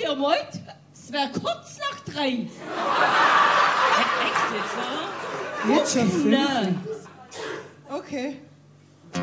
ihr meint, es wäre kurz nach 3. Echt jetzt, Jetzt schon 5. Nein. Okay.